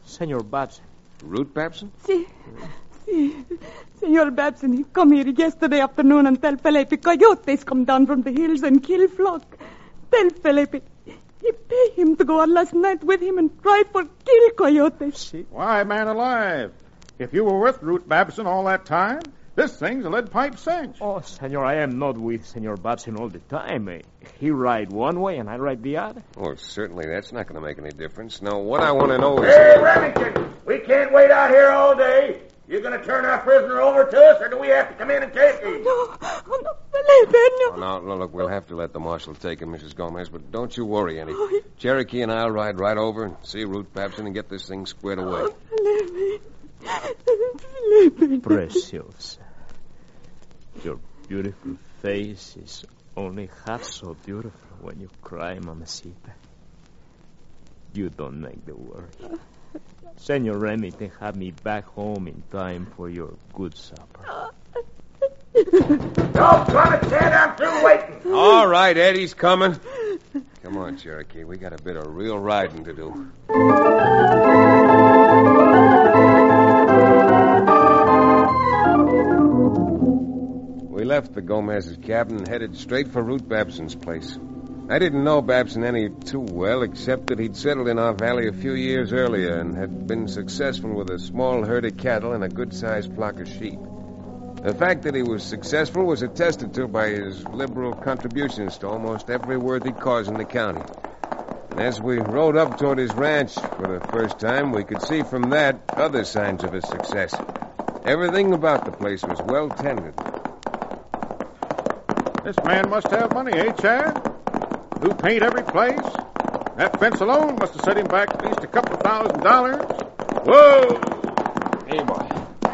Senor Babson. Root Babson? Senor Babson, he come here yesterday afternoon and tell Felipe coyotes come down from the hills and kill flock. Tell Felipe he pay him to go out last night with him and try for kill coyotes. Why, man alive, if you were with Root Babson all that time, this thing's a lead pipe cinch. Oh, senor, I am not with Senor Babson all the time. He ride one way and I ride the other. Oh, certainly that's not going to make any difference. Now, what I want to know is... Hey, Remington, we can't wait out here all day. You going to turn our prisoner over to us, or do we have to come in and take him? No, Felipe, no. No, look, we'll have to let the marshal take him, Mrs. Gomez, but don't you worry any. Cherokee and I'll ride right over and see Root Babson and get this thing squared away. Felipe. Precious. Your beautiful face is only half so beautiful when you cry, Mamacita. You don't make the worry. Senor Remington had me back home in time for your good supper. Don't run it, Ted. I'm through waiting. All right, Eddie's coming. Come on, Cherokee. We got a bit of real riding to do. We left the Gomez's cabin and headed straight for Root Babson's place. I didn't know Babson any too well, except that he'd settled in our valley a few years earlier and had been successful with a small herd of cattle and a good-sized flock of sheep. The fact that he was successful was attested to by his liberal contributions to almost every worthy cause in the county. And as we rode up toward his ranch for the first time, we could see from that other signs of his success. Everything about the place was well tended. This man must have money, eh, Chad? Who paint every place? That fence alone must have set him back at least a couple of $1,000. Whoa! Hey, boy.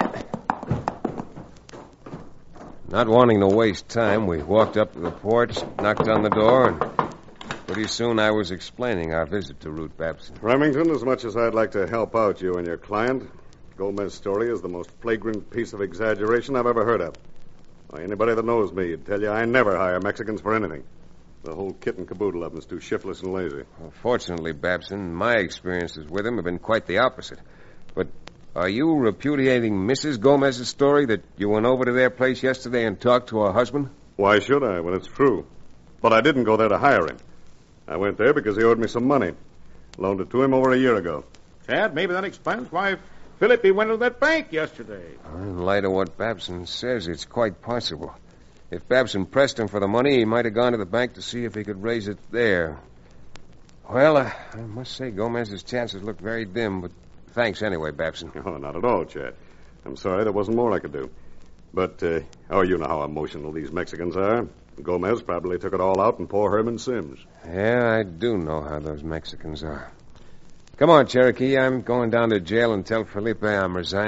Not wanting to waste time, we walked up to the porch, knocked on the door, and pretty soon I was explaining our visit to Root Babson. Remington, as much as I'd like to help out you and your client, Gomez's story is the most flagrant piece of exaggeration I've ever heard of. Why, anybody that knows me would tell you I never hire Mexicans for anything. The whole kit and caboodle of them is too shiftless and lazy. Well, fortunately, Babson, my experiences with him have been quite the opposite. But are you repudiating Mrs. Gomez's story that you went over to their place yesterday and talked to her husband? Why should I, when it's true? But I didn't go there to hire him. I went there because he owed me some money. Loaned it to him over a year ago. Chad, maybe that explains why Phillippe went to that bank yesterday. In light of what Babson says, it's quite possible. If Babson pressed him for the money, he might have gone to the bank to see if he could raise it there. Well, I must say Gomez's chances look very dim, but thanks anyway, Babson. Oh, not at all, Chad. I'm sorry there wasn't more I could do. But, you know how emotional these Mexicans are. Gomez probably took it all out in poor Herman Sims. Yeah, I do know how those Mexicans are. Come on, Cherokee. I'm going down to jail and tell Felipe I'm resigning.